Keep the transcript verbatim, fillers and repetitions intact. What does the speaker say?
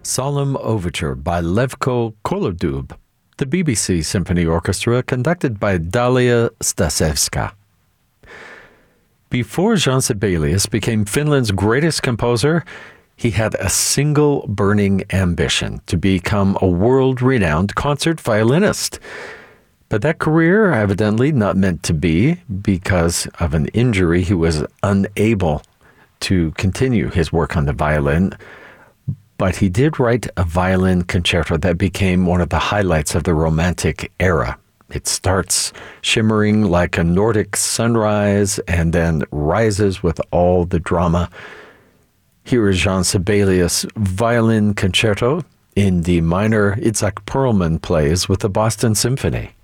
Solemn Overture by Levko Kolodub, the B B C Symphony Orchestra conducted by Dalia Stasevska. Before Jean Sibelius became Finland's greatest composer, he had a single burning ambition to become a world-renowned concert violinist. But that career evidently not meant to be. Because of an injury, he was unable to continue his work on the violin. But he did write a violin concerto that became one of the highlights of the Romantic era. It starts shimmering like a Nordic sunrise and then rises with all the drama. Here is Jean Sibelius' violin concerto in D minor Itzhak Perlman plays with the Boston Symphony.